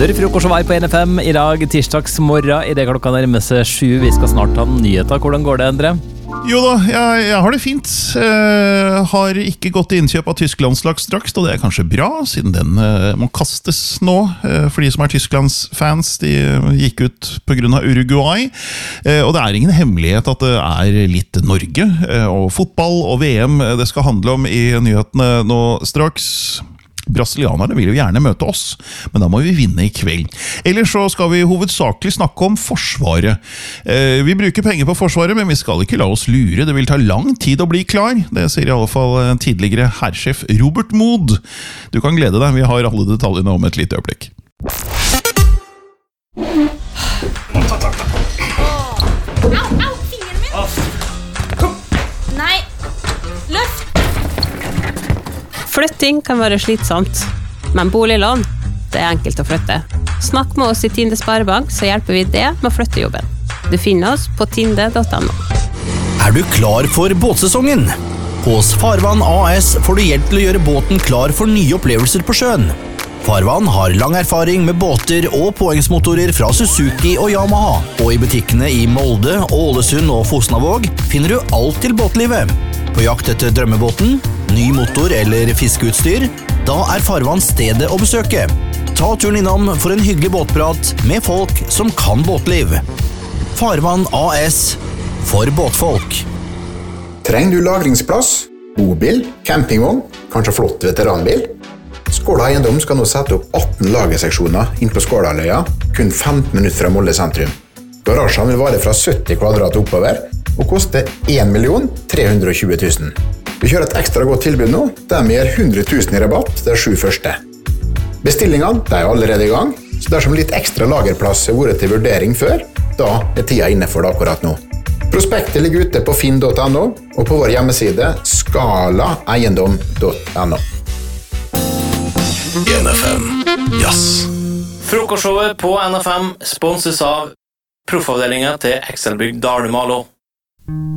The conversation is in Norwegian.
Dere frokostvei på NFM I dag, tirsdags morgen, I det klokka nærmer seg 7. Vi skal snart ha nyheter. Hvordan går det, Endre? Jo da, jeg har det fint. Har ikke gått til innkjøp av Tysklandsdagsdrakt, og det kanskje bra, siden den må kastes nå. For de som Tysklands fans, de gikk ut på grunn av Uruguay. Og det ingen hemmelighet at det litt Norge, og fotball og VM det skal handle om I nyhetene nå straks. Brasilianerne vil jo gjerne møte oss, men da må vi vinne I kveld. Ellers så skal vi hovedsakelig snakke om forsvaret. Vi bruker penger på forsvaret, men vi skal ikke la oss lure. Det vil ta lang tid å bli klar. Det sier I alle fall tidligere herrsjef Robert Mood. Du kan glede deg, vi har alle detaljene om et lite øyeblikk. Au, fingeren min! Kom! Nei, løft! Flytting kan være slitsomt, men boliglån, det enkelt å flytte. Snakk med oss I Tinde Sparebank, så hjelper vi det med å flytte jobben. Du finner oss på tinde.no. Du klar for båtsesongen? Hos Farvann AS får du hjelp til å gjøre båten klar for nye opplevelser på sjøen. Farvann har lang erfaring med båter og påhengsmotorer fra Suzuki og Yamaha, og I butikkene I Molde, Ålesund og Fosnavåg finner du alt til båtlivet. På jakt etter drømmebåten, ny motor eller fiskeutstyr, da Farvann stedet å besøke. Ta turen innom for en hyggelig båtprat med folk som kan båtliv. Farvann AS for båtfolk. Trenger du lagringsplass, bobil, campingvogn, kanskje flott veteranbil? Skåla Eiendom skal nå sette opp 18 lagerseksjoner inn på Skålaløya, kun 15 minutter fra Molde sentrum. Garasjen vil vare fra 70 kvadrat oppover, og koste 1.320 000. Vi kjører et ekstra godt tilbud nå, der vi gir 100 000 I rabatt de 7 første. Bestillingene de allerede I gang, så dersom litt ekstra lagerplass har vært til vurdering før, da tida inne for det akkurat nå. Prospektet ligger ute på finn.no og på vår hjemmeside skalaeiendom.no. NFM Jazz. Frokostshowet på NFM sponses av proffavdelingen til Excelbygg Dalumalo.